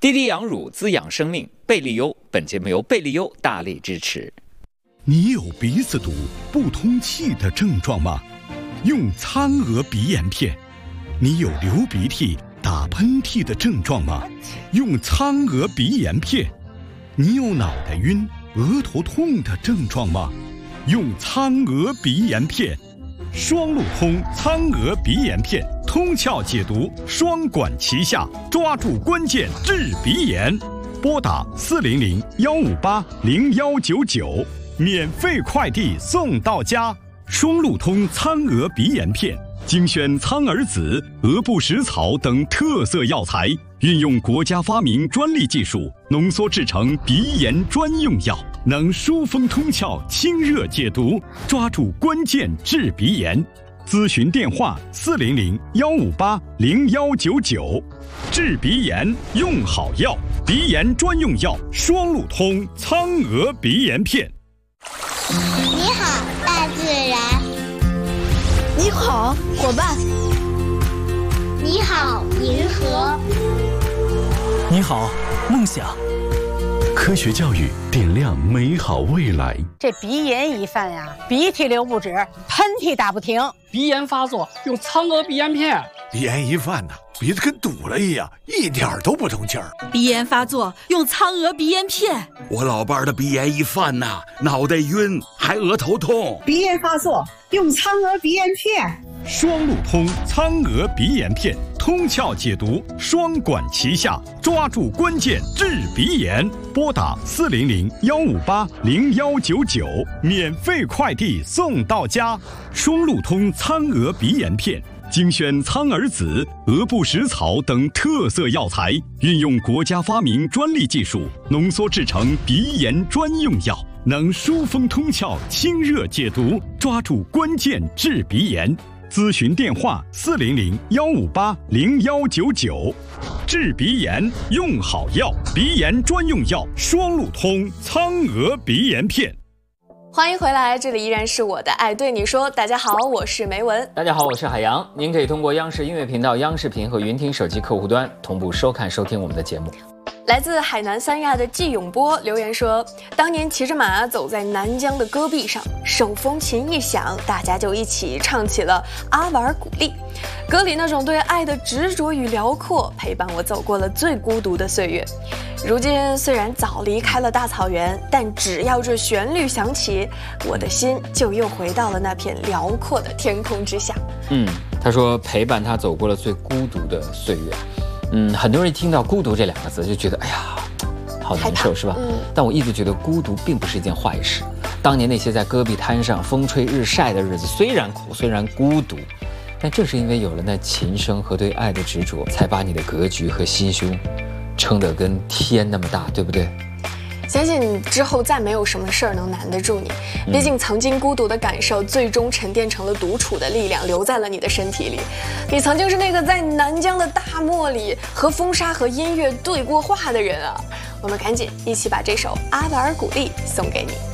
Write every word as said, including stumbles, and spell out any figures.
滴滴羊乳滋养生命，贝利优。本节目由贝利优大力支持。 你有鼻子堵、不通气的症状吗？用苍娥鼻炎片。你有流鼻涕、打喷嚏的症状吗？用苍娥鼻炎片。你有脑袋晕、额头痛的症状吗？用苍娥鼻炎片。双路通苍娥鼻炎片，通窍解毒，双管齐下，抓住关键治鼻炎。拨打四零零幺五八零幺九九，免费快递送到家。双路通苍娥鼻炎片，精选苍耳子、鹅不食草等特色药材，运用国家发明专利技术，浓缩制成鼻炎专用药，能疏风通窍、清热解毒，抓住关键治鼻炎。咨询电话：四零零幺五八零幺九九。治鼻炎用好药，鼻炎专用药双路通苍娥鼻炎片。 你好，大自然。 你好，伙伴。 你好，银河。 你好，梦想。科学教育点亮美好未来。 这鼻炎一犯呀，鼻涕流不止，喷嚏打不停。 鼻炎发作用苍娥鼻炎片。 鼻炎一犯呢，鼻子跟堵了一样，一点都不通气儿。 鼻炎发作用苍娥鼻炎片。 我老伴儿的鼻炎一犯呐，脑袋晕，还额头痛。 鼻炎发作用苍娥鼻炎片。 双路通苍娥鼻炎片，通窍解毒，双管齐下，抓住关键治鼻炎。拨打四零零幺五八零幺九九，免费快递送到家。双路通苍娥鼻炎片，精选苍耳子、鹅不食草等特色药材，运用国家发明专利技术，浓缩制成鼻炎专用药，能疏风通窍、清热解毒，抓住关键治鼻炎。咨询电话：四零零幺五八零幺九九。治鼻炎用好药，鼻炎专用药双路通苍娥鼻炎片。 欢迎回来，这里依然是我的爱对你说。大家好，我是梅文。 大家好，我是海洋。您可以通过央视音乐频道、央视频和云听手机客户端同步收看收听我们的节目。 来自海南三亚的季永波留言说，当年骑着马走在南疆的戈壁上，手风琴一响，大家就一起唱起了阿瓦尔古丽。歌里那种对爱的执着与辽阔，陪伴我走过了最孤独的岁月。如今虽然早离开了大草原，但只要这旋律响起，我的心就又回到了那片辽阔的天空之下。 嗯，他说陪伴他走过了最孤独的岁月。嗯，很多人一听到孤独这两个字就觉得，哎呀，好难受，是吧？嗯。但我一直觉得孤独并不是一件坏事。当年那些在戈壁滩上风吹日晒的日子，虽然苦，虽然孤独，但正是因为有了那琴声和对爱的执着，才把你的格局和心胸撑得跟天那么大，对不对？ 相信之后再没有什么事儿能难得住你，毕竟曾经孤独的感受最终沉淀成了独处的力量，留在了你的身体里。你曾经是那个在南疆的大漠里和风沙和音乐对过话的人啊！我们赶紧一起把这首阿瓦尔古丽送给你。